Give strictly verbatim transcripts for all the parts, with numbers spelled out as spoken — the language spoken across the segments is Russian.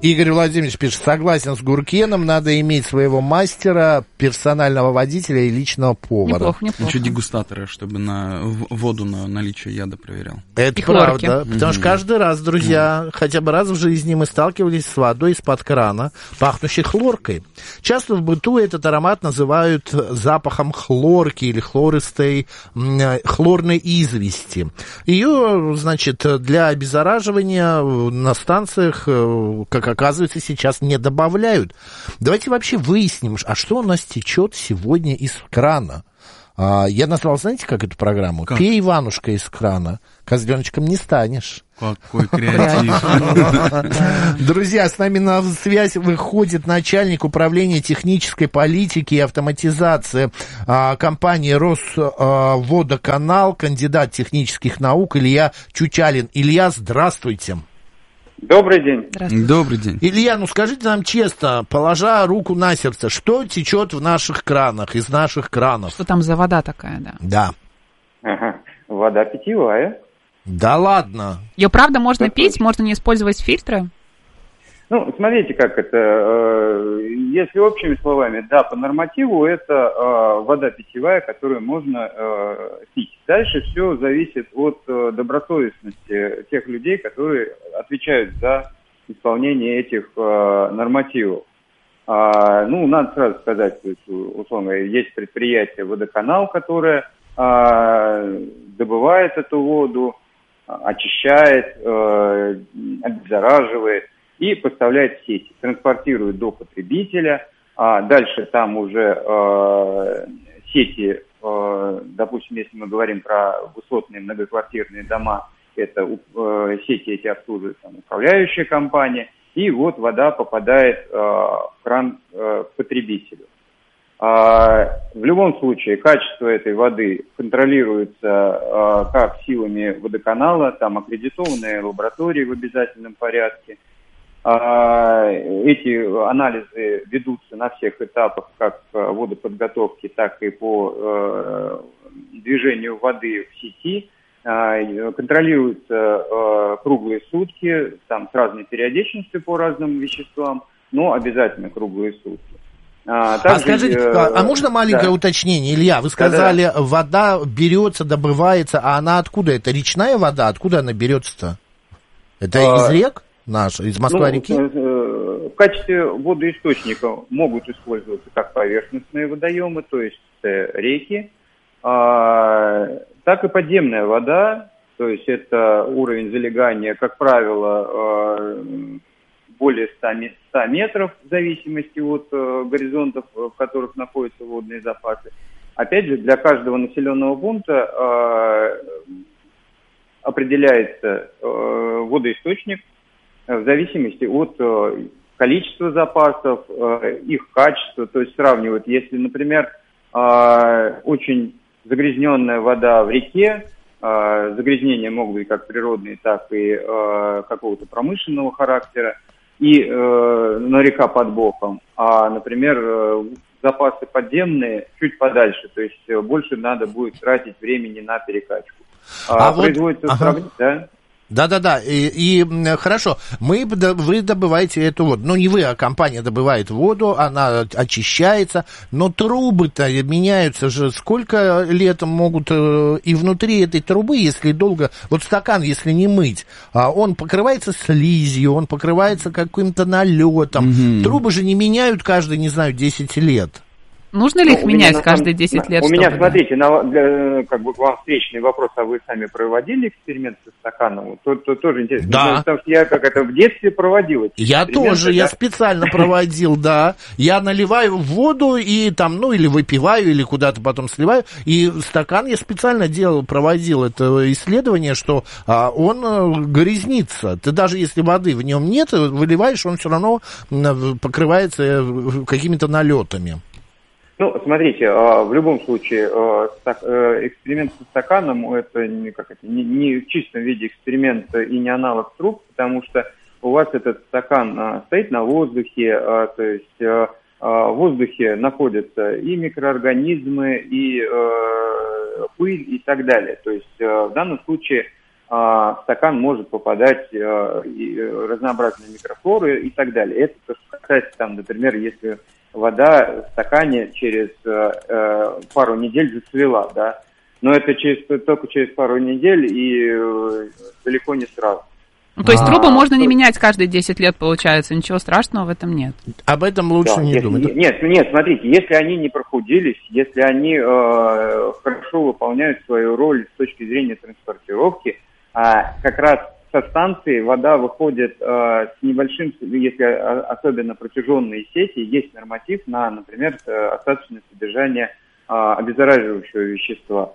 Игорь Владимирович пишет, согласен с Гуркеном, надо иметь своего мастера, персонального водителя и личного повара. Неплохо, неплохо. Еще дегустатора, чтобы на воду на наличие яда проверял. Это и правда, хлорки. потому что каждый раз, друзья, хотя бы раз в жизни мы сталкивались с водой из-под крана, пахнущей хлоркой. Часто в быту этот аромат называют запахом хлорки или хлористой, хлорной извести. Ее, значит, для обеззараживания на станциях, как оказывается, сейчас не добавляют. Давайте вообще выясним, а что у нас течет сегодня из крана. А, я назвал, знаете, как эту программу? Как? «Пей, Иванушка, из крана, козленочком не станешь». Какой креатив. Друзья, с нами на связь выходит начальник управления технической политики и автоматизации а, компании «Росводоканал», кандидат технических наук Илья Чучалин. Илья, здравствуйте. Добрый день. Добрый день. Илья, ну скажите нам честно, положа руку на сердце, что течет в наших кранах, из наших кранов? Что там за вода такая, да? Да. Ага. Вода питьевая. Да ладно. Ее правда можно Это пить, точно. можно не использовать фильтры? Ну, смотрите, как это. Если общими словами, да, по нормативу это вода питьевая, которую можно пить. Дальше все зависит от добросовестности тех людей, которые отвечают за исполнение этих нормативов. Ну, надо сразу сказать, то есть, условно, есть предприятие «Водоканал», которое добывает эту воду, очищает, обеззараживает и поставляет в сети, транспортирует до потребителя, а дальше там уже э, сети, э, допустим, если мы говорим про высотные многоквартирные дома, это э, сети эти обслуживает там, управляющая компания, и вот вода попадает э, в кран э, к потребителю. А, в любом случае, качество этой воды контролируется а, как силами водоканала, там аккредитованные лаборатории в обязательном порядке. А, эти анализы ведутся на всех этапах, как водоподготовки, так и по а, движению воды в сети. А, контролируются а, круглые сутки, там с разной периодичностью по разным веществам, но обязательно круглые сутки. А, также, а скажите, э, а можно маленькое да. уточнение, Илья? Вы сказали, Да-да. вода берется, добывается, а она откуда? Это речная вода? Откуда она берется-то? Это а, из рек наша, из Москва-реки? Ну, э, в качестве водоисточника могут использоваться как поверхностные водоемы, то есть э, реки, а, так и подземная вода, то есть это уровень залегания, как правило, э, более ста метров, в зависимости от э, горизонтов, в которых находятся водные запасы. Опять же, для каждого населенного пункта э, определяется э, водоисточник э, в зависимости от э, количества запасов, э, их качества. То есть сравнивают, если, например, э, очень загрязненная вода в реке, э, загрязнения могут быть как природные, так и э, какого-то промышленного характера, и, э, но река под боком, а, например, э, запасы подземные чуть подальше, то есть э, больше надо будет тратить времени на перекачку. А, а производится вот, сравнение, ага. да? Да-да-да, и, и хорошо, мы, вы добываете эту воду, ну не вы, а компания добывает воду, она очищается, но трубы-то меняются же, сколько лет могут и внутри этой трубы, если долго, вот стакан, если не мыть, он покрывается слизью, он покрывается каким-то налетом, mm-hmm. трубы же не меняют каждые, не знаю, десять лет. Нужно ли ну, их менять меня, каждые десять лет? У чтобы... меня, смотрите, на, для, как бы к вам встречный вопрос, а вы сами проводили эксперимент со стаканом? То, то, тоже интересно. Да. Потому что я как это в детстве проводил. Я тоже, да? Я специально проводил, да. Я наливаю в воду и там, ну, или выпиваю, или куда-то потом сливаю. И стакан я специально делал, проводил это исследование, что а, он грязнится. Ты даже если воды в нем нет, выливаешь, он все равно покрывается какими-то налетами. Ну, смотрите, в любом случае, эксперимент со стаканом, это не, как это, не, не в чистом виде эксперимент и не аналог труб, потому что у вас этот стакан стоит на воздухе, то есть в воздухе находятся и микроорганизмы, и пыль, и так далее. То есть в данном случае в стакан может попадать разнообразные микрофлоры и так далее. Это то, что касается, там, например, если вода в стакане через пару недель зацвела, да, но это через, только через пару недель и далеко не сразу. Ну, то есть А, трубу можно не менять каждые десять лет, получается, ничего страшного в этом нет. Об этом лучше Да, не если, думать. Нет, нет, смотрите, если они не прохудились, если они э, хорошо выполняют свою роль с точки зрения транспортировки, а как раз со станции вода выходит э, с небольшим, если особенно протяженные сети, есть норматив на, например, остаточное содержание э, обеззараживающего вещества.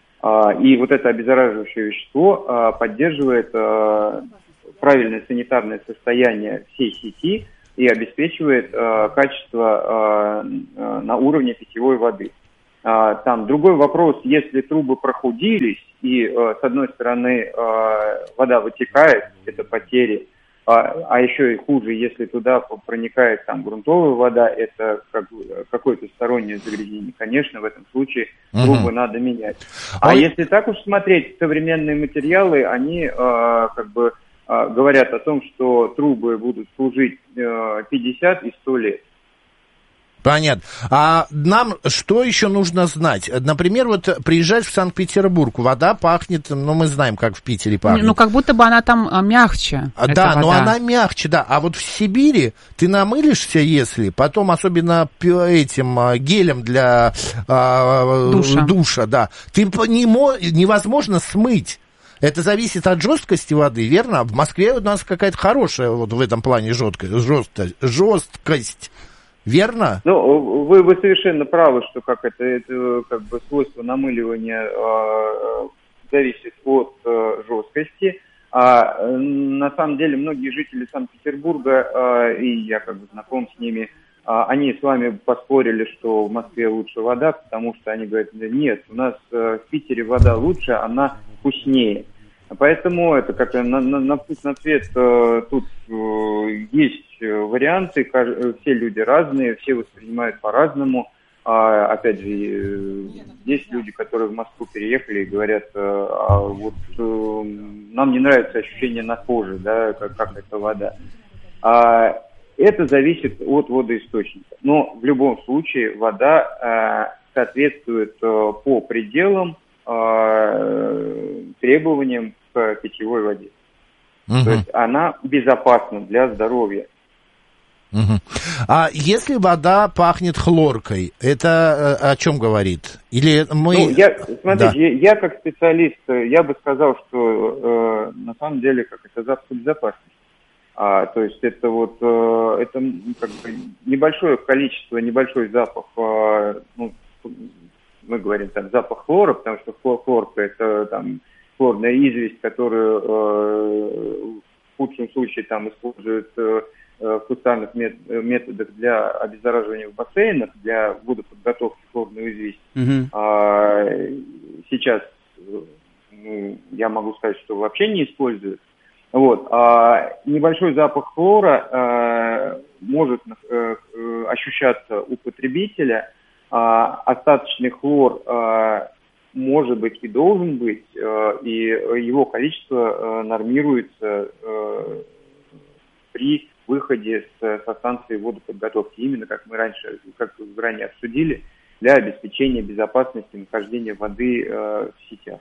Э, и вот это обеззараживающее вещество э, поддерживает э, правильное санитарное состояние всей сети и обеспечивает э, качество э, на уровне питьевой воды. Э, там другой вопрос, если трубы прохудились и э, с одной стороны э, вода вытекает, это потери, а, а еще и хуже, если туда проникает там грунтовая вода, это как, какое-то стороннее загрязнение. Конечно, в этом случае трубы угу. надо менять. А Ой. если так уж смотреть, современные материалы, они э, как бы говорят о том, что трубы будут служить пятьдесят и сто лет. Понятно. А нам что еще нужно знать? Например, вот приезжать в Санкт-Петербург, вода пахнет, ну, мы знаем, как в Питере пахнет. Ну, как будто бы она там мягче. Да, но она мягче, да. А вот в Сибири ты намылишься, если, потом особенно этим гелем для душа, душа да, ты не, невозможно смыть. Это зависит от жесткости воды, верно? В Москве у нас какая-то хорошая вот в этом плане жесткость, жесткость, жесткость. Верно? Ну, вы, вы совершенно правы, что как это, это как бы свойство намыливания э, зависит от э, жесткости. А на самом деле многие жители Санкт-Петербурга, э, и я как бы знаком с ними, э, они с вами поспорили, что в Москве лучше вода, потому что они говорят, да нет, у нас э, в Питере вода лучше, она вкуснее. Поэтому это как на, на, на вкус, на цвет э, тут э, есть варианты, все люди разные, все воспринимают по-разному. А, опять же, э, есть люди, которые в Москву переехали и говорят, э, а вот э, нам не нравится ощущение на коже, да, как, как это вода. А, это зависит от водоисточника. Но в любом случае вода э, соответствует э, по пределам э, требованиям к питьевой воде. Угу. То есть она безопасна для здоровья. Угу. А если вода пахнет хлоркой, это о чем говорит? Или мы... Ну, я, смотрите, да. я, я как специалист, я бы сказал, что э, на самом деле как это запах безопасности. А, то есть это вот э, это как бы небольшое количество, небольшой запах, э, ну, мы говорим там запах хлора, потому что хлор, хлорка это там хлорная известь, которую э, в худшем случае там используют э, в кустарных мет- методах для обеззараживания в бассейнах, для водоподготовки хлорной извести. Mm-hmm. А, сейчас ну, я могу сказать, что вообще не используют. Вот. А небольшой запах хлора а, может а, ощущаться у потребителя. А, остаточный хлор а, может быть и должен быть, а, и его количество а, нормируется а, при выходе с, со станции водоподготовки, именно как мы раньше, как ранее обсудили, для обеспечения безопасности нахождения воды э, в сетях.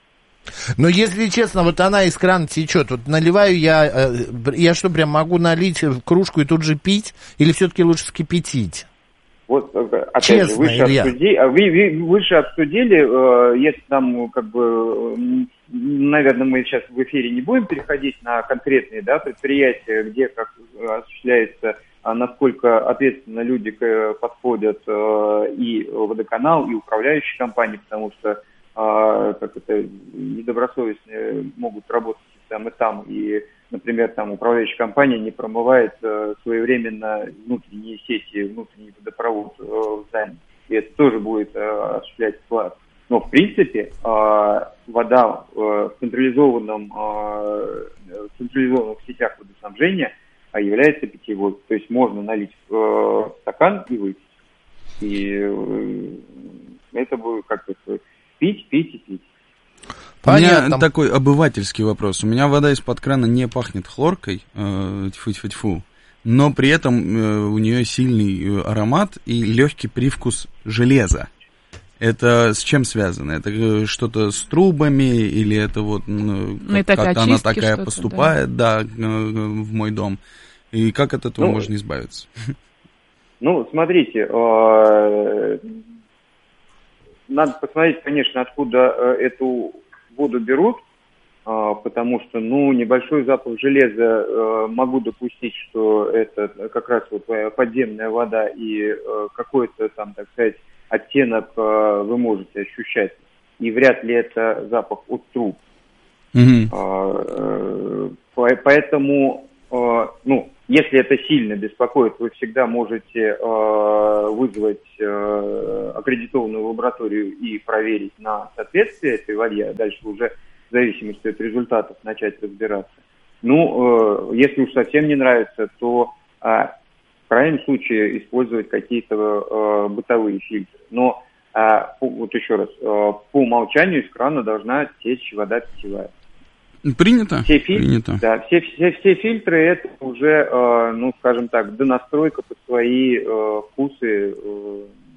Но если честно, вот она из крана течет, вот наливаю я, э, я что, прям могу налить в кружку и тут же пить, или все-таки лучше вскипятить? Вот, опять честно, же, выше обсудили, вы, вы, выше обсудили, э, если там, как бы, э, наверное, мы сейчас в эфире не будем переходить на конкретные, да, предприятия, где как осуществляется, насколько ответственно люди подходят, э, и водоканал, и управляющие компании, потому что э, как это, недобросовестные могут работать там и там, и, например, там управляющая компания не промывает э, своевременно внутренние сети, внутренний водопровод э, в здании, и это тоже будет э, осуществлять вклад. Но, в принципе, э, вода э, в централизованном, э, в централизованных сетях водоснабжения э, является питьевой. То есть можно налить в э, стакан и выпить. И э, это будет как-то пить, пить и пить. Понятно. У меня такой обывательский вопрос. У меня вода из-под крана не пахнет хлоркой, э, тьфу-тьфу-тьфу, но при этом э, у нее сильный аромат и легкий привкус железа. Это с чем связано? Это что-то с трубами или это вот ну, как, как она такая поступает, да, да, в мой дом? И как от этого ну, можно избавиться? Ну, смотрите, э, надо посмотреть, конечно, откуда эту воду берут, э, потому что, ну, небольшой запах железа, э, могу допустить, что это как раз вот подземная вода и э, какой-то там, так сказать, оттенок э, вы можете ощущать, и вряд ли это запах от труб. Mm-hmm. Э, э, поэтому, э, ну, если это сильно беспокоит, вы всегда можете э, вызвать э, аккредитованную лабораторию и проверить на соответствие этой воде, а дальше уже в зависимости от результатов начать разбираться. Ну, э, если уж совсем не нравится, то э, в крайнем случае использовать какие-то э, бытовые фильтры. Но, э, вот еще раз, э, по умолчанию из крана должна течь вода питьевая. Принято? Все фильтры, Принято. Да, все, все, все фильтры это уже, э, ну, скажем так, донастройка под свои э, вкусы э,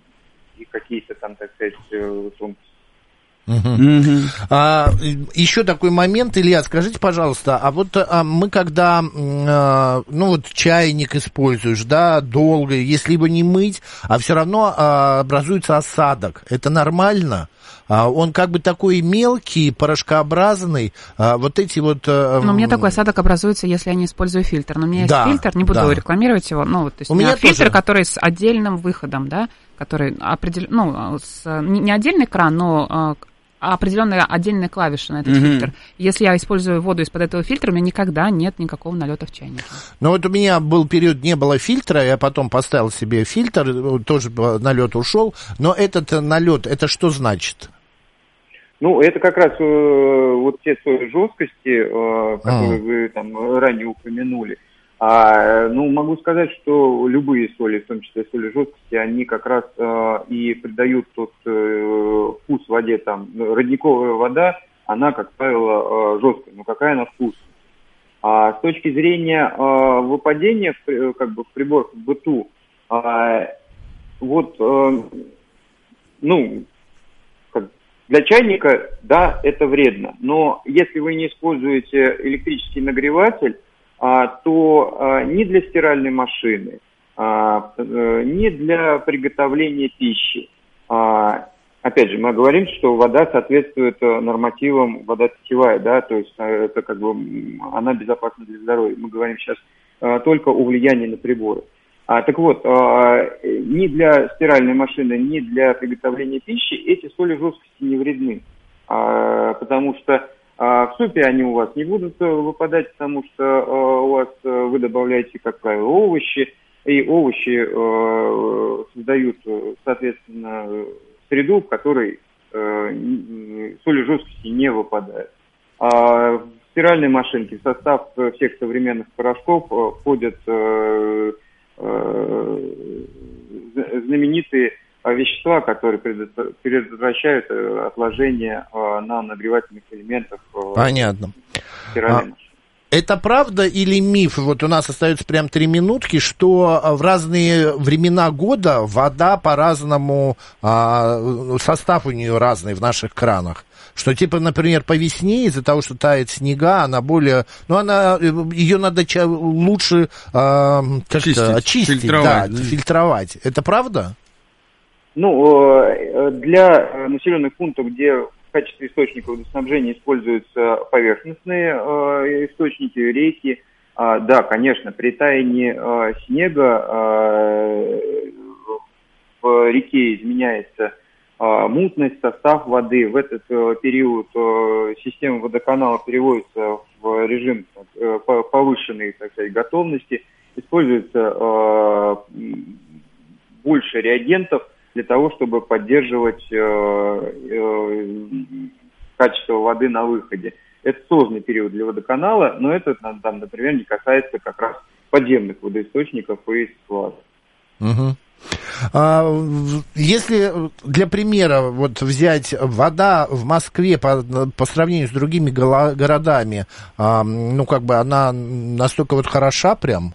и какие-то там, так сказать, э, тонкости. Угу. Угу. А, еще такой момент, Илья, скажите, пожалуйста, а вот а мы когда, а, ну вот чайник используешь, да, долго, если его не мыть, а все равно а, образуется осадок, это нормально? А, он как бы такой мелкий, порошкообразный, а, вот эти вот... А, но у меня такой осадок образуется, если я не использую фильтр, но у меня да, есть фильтр, не буду да. рекламировать его, ну, то есть у, у меня, меня фильтр, тоже... который с отдельным выходом, да, который определен, ну, с, не отдельный кран, но... определенные отдельные клавиши на этот mm-hmm. фильтр. Если я использую воду из-под этого фильтра, у меня никогда нет никакого налета в чайнике. Ну вот у меня был период, не было фильтра, я потом поставил себе фильтр, тоже налет ушел, но этот налет, это что значит? Ну, это как раз э, вот те соли жесткости, э, которые mm. вы там ранее упомянули. А, ну, могу сказать, что любые соли, в том числе соли жесткости, они как раз э, и придают тот э, вкус воде. Там родниковая вода, она, как правило, э, жесткая, но какая она вкусная. А с точки зрения э, выпадения в, как бы, в приборах в быту, э, вот, э, ну, как, для чайника, да, это вредно. Но если вы не используете электрический нагреватель, А, то а, ни для стиральной машины, а, а, ни для приготовления пищи. А, опять же, мы говорим, что вода соответствует нормативам вода питьевая, да, то есть это как бы она безопасна для здоровья. Мы говорим сейчас а, только о влиянии на приборы. А, так вот, а, ни для стиральной машины, ни для приготовления пищи эти соли жесткости не вредны, а, потому что А в супе они у вас не будут выпадать, потому что э, у вас э, вы добавляете, как правило, овощи, и овощи э, создают, соответственно, среду, в которой э, соли жесткости не выпадают. А в стиральной машинке в состав всех современных порошков входят э, э, знаменитые вещества, которые предотвращают отложение на нагревательных элементах. Понятно. А, это правда или миф? Вот у нас остается прям три минутки, что в разные времена года вода по-разному, а, состав у нее разный в наших кранах. Что, типа, например, по весне из-за того, что тает снега, она более... Ну, она... Ее надо лучше а, как-то очистить, фильтровать, да, да, фильтровать. Это правда? Ну, для населенных пунктов, где в качестве источника водоснабжения используются поверхностные источники, реки, да, конечно, при таянии снега в реке изменяется мутность, состав воды. В этот период система водоканала переводится в режим повышенной, так сказать, готовности, используется больше реагентов для того, чтобы поддерживать э, э, качество воды на выходе. Это сложный период для водоканала, но это, там, например, не касается как раз подземных водоисточников и складов. Угу. Если для примера вот взять вода в Москве по, по сравнению с другими городами, ну, как бы она настолько вот хороша прям?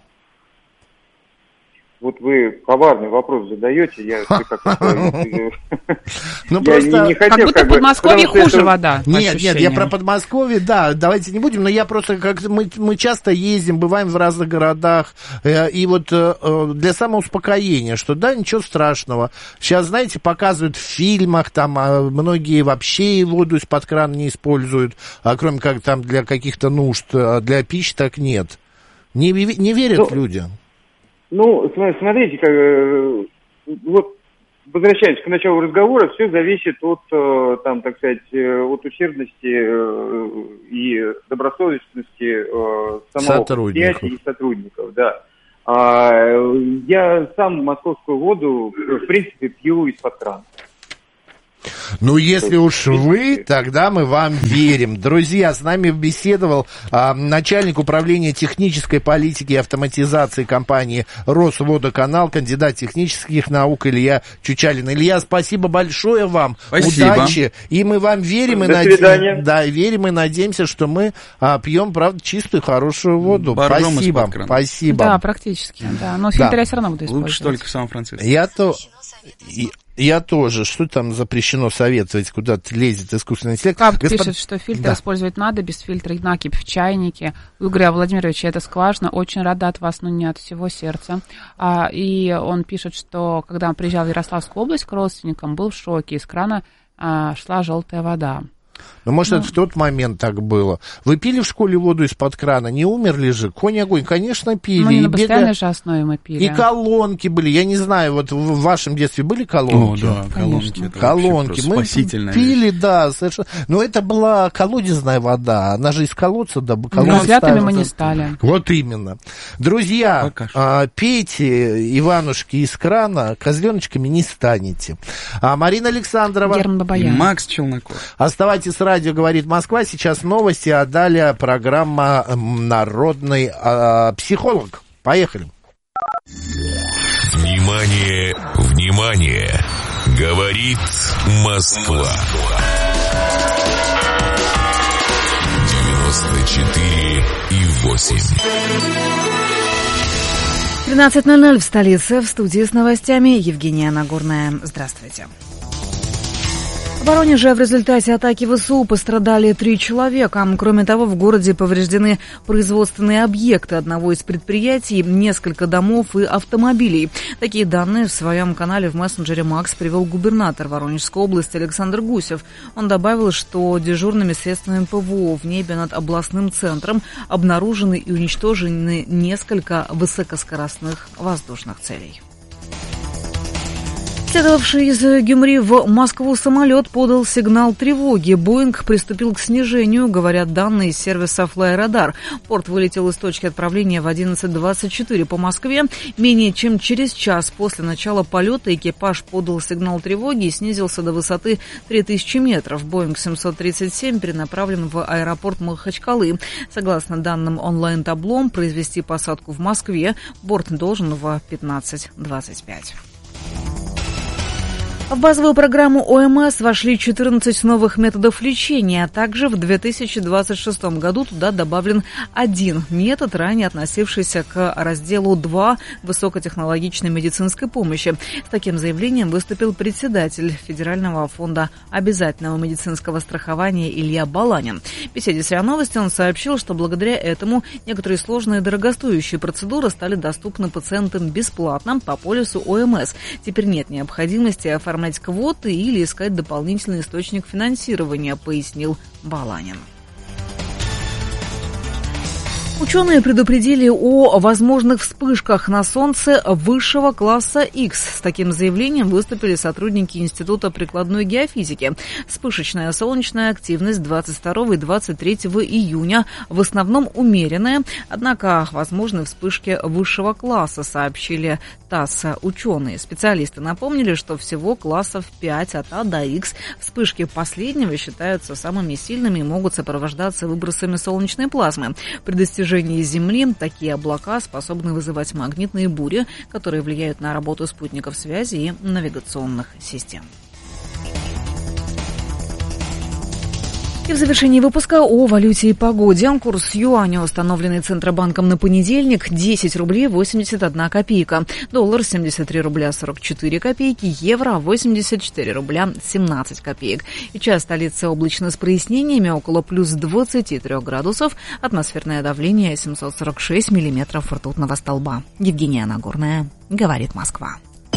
Вот вы коварный вопрос задаете, я как-то... Ну, просто... Как будто в Подмосковье хуже вода. Нет, нет, я про Подмосковье, да, давайте не будем, но я просто, как мы часто ездим, бываем в разных городах, и вот для самоуспокоения, что да, ничего страшного. Сейчас, знаете, показывают в фильмах, там многие вообще воду из-под крана не используют, кроме как там для каких-то нужд, для пищи так нет. Не, не верят люди. Ну, смотрите, как, вот возвращаемся к началу разговора, все зависит от, там, так сказать, от усердности и добросовестности самого предприятия и сотрудников, да. Я сам московскую воду, в принципе, пью из-под крана. Ну, если уж вы, тогда мы вам верим. Друзья, с нами беседовал а, начальник управления технической политики и автоматизации компании «Росводоканал», кандидат технических наук Илья Чучалин. Илья, спасибо большое вам. Спасибо. Удачи. И мы вам верим. До и свидания. Наде... Да, верим и надеемся, что мы а, пьем, правда, чистую, хорошую воду. Боржом Спасибо. Спасибо. Да, практически. Да. Но фильтр я все равно буду использовать. Лучше только в Сан-Франциско. Я то... Я тоже. Что там запрещено советовать, куда-то лезет искусственный интеллект? Кап Господ... пишет, что фильтр да. использовать надо, без фильтра накипь в чайнике. У Игоря Владимировича это скважина. Очень рада от вас, но не от всего сердца. А, и он пишет, что когда он приезжал в Ярославскую область к родственникам, был в шоке. Из крана а, шла желтая вода. Ну, может, ну. это в тот момент так было. Вы пили в школе воду из-под крана? Не умерли же? Конь-огонь, конечно, пили. Ну, не и на постоянной бега... же основе мы пили. И колонки были. Я не знаю, вот в вашем детстве были колонки? О, да, колонки. Это колонки. Мы пили, вещь. Да, совершенно. Но это была колодезная вода. Она же из колодца, да, колодец. Святыми мы не стали. Вот именно. Друзья, а, пейте, Иванушки, из крана, козленочками не станете. А Марина Александрова. Герман Бабаян. Макс Челноков. Оставайтесь с радио «Говорит Москва». Сейчас новости, а далее программа «Народный э, психолог». Поехали. Внимание, внимание! Говорит Москва. девяносто четыре и восемь. тринадцать ноль ноль в столице. В студии с новостями Евгения Нагорная. Здравствуйте. В Воронеже в результате атаки ВСУ пострадали три человека. Кроме того, в городе повреждены производственные объекты одного из предприятий, несколько домов и автомобилей. Такие данные в своем канале в мессенджере Макс привел губернатор Воронежской области Александр Гусев. Он добавил, что дежурными средствами ПВО в небе над областным центром обнаружены и уничтожены несколько высокоскоростных воздушных целей. Следовавший из Гюмри в Москву самолет подал сигнал тревоги. Боинг приступил к снижению, говорят данные из сервиса FlyRadar. Порт вылетел из точки отправления в одиннадцать двадцать четыре по Москве. Менее чем через час после начала полета экипаж подал сигнал тревоги и снизился до высоты три тысячи метров. Боинг семьсот тридцать семь перенаправлен в аэропорт Махачкалы. Согласно данным онлайн-табло, произвести посадку в Москве борт должен в пятнадцать двадцать пять. В базовую программу ОМС вошли четырнадцать новых методов лечения, а также в две тысячи двадцать шестом году туда добавлен один метод, ранее относившийся к разделу два высокотехнологичной медицинской помощи. С таким заявлением выступил председатель Федерального фонда обязательного медицинского страхования Илья Баланин. В беседе с РИА Новости он сообщил, что благодаря этому некоторые сложные и дорогостоящие процедуры стали доступны пациентам бесплатно по полису ОМС. Теперь нет необходимости оформлять квоты или искать дополнительный источник финансирования, пояснил Баланин. Ученые предупредили о возможных вспышках на Солнце высшего класса X. С таким заявлением выступили сотрудники Института прикладной геофизики. Вспышечная солнечная активность двадцать второго и двадцать третьего июня в основном умеренная, однако возможны вспышки высшего класса, сообщили ТАСС ученые. Специалисты напомнили, что всего классов пять от А до Х. Вспышки последнего считаются самыми сильными и могут сопровождаться выбросами солнечной плазмы. При достижении притяжения Земли такие облака способны вызывать магнитные бури, которые влияют на работу спутников связи и навигационных систем. И в завершении выпуска о валюте и погоде. Курс юаня, установленный Центробанком на понедельник, десять рублей восемьдесят одна копейка. Доллар семьдесят три рубля сорок четыре копейки. Евро восемьдесят четыре рубля семнадцать копеек. И час столицы облачно с прояснениями, около плюс двадцати трёх градусов. Атмосферное давление семьсот сорок шесть миллиметров ртутного столба. Евгения Нагорная, говорит Москва.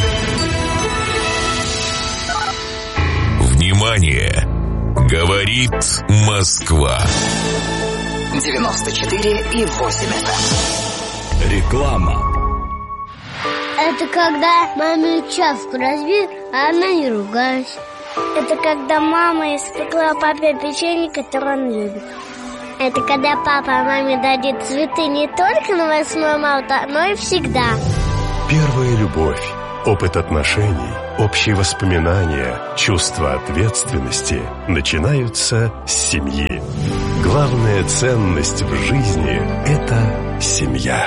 Внимание! Говорит Москва. девяносто четыре и восемь эф эм. Реклама. Это когда маме чашку разбил, а она не ругалась. Это когда мама испекла папе печенье, которое он любит. Это когда папа маме дарит цветы не только на восьмое марта, но и всегда. Первая любовь, опыт отношений, общие воспоминания, чувство ответственности начинаются с семьи. Главная ценность в жизни – это семья.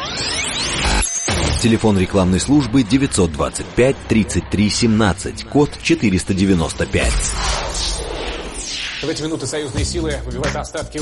Телефон рекламной службы девятьсот двадцать пять тридцать три семнадцать, код четыреста девяносто пять. В эти минуты союзные силы выбивают остатки